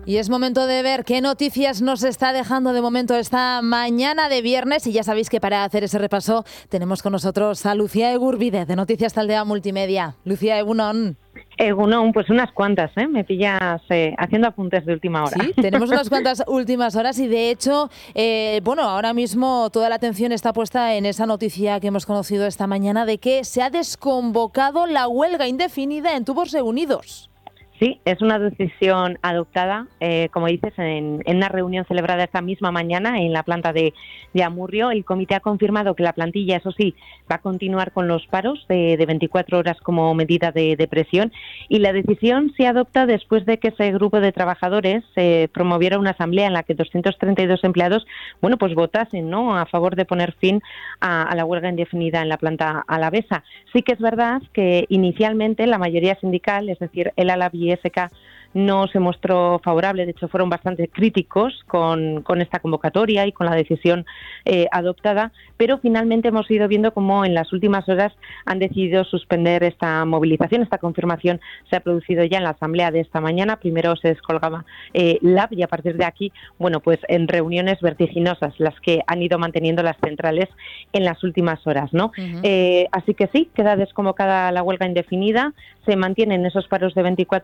Y es momento de ver qué noticias nos está dejando de momento esta mañana de viernes. Y ya sabéis que para hacer ese repaso tenemos con nosotros a Lucía Egurbide, de Noticias Taldea Multimedia. Lucía, egunon. Egunon, pues unas cuantas, me pillas haciendo apuntes de última hora. Sí, tenemos unas cuantas últimas horas y de hecho, ahora mismo toda la atención está puesta en esa noticia que hemos conocido esta mañana de que se ha desconvocado la huelga indefinida en Tubos Reunidos. Sí, es una decisión adoptada, como dices, en una reunión celebrada esta misma mañana en la planta de Amurrio. El comité ha confirmado que la plantilla, eso sí, va a continuar con los paros de 24 horas como medida de presión, y la decisión se adopta después de que ese grupo de trabajadores promoviera una asamblea en la que 232 empleados votasen, ¿no?, a favor de poner fin a la huelga indefinida en la planta alavesa. Sí que es verdad que inicialmente la mayoría sindical, es decir, el Alavi y SK, no se mostró favorable. De hecho, fueron bastante críticos con esta convocatoria y con la decisión adoptada, pero finalmente hemos ido viendo cómo en las últimas horas han decidido suspender esta movilización. Esta confirmación se ha producido ya en la asamblea de esta mañana. Primero se descolgaba LAB y a partir de aquí, en reuniones vertiginosas las que han ido manteniendo las centrales en las últimas horas, ¿no? Así que sí, queda desconvocada la huelga indefinida, se mantienen esos paros de 24